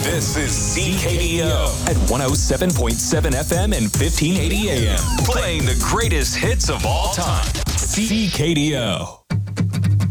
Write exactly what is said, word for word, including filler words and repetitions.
This is C K D O at one oh seven point seven F M and fifteen eighty A M. Playing the greatest hits of all time. C K D O.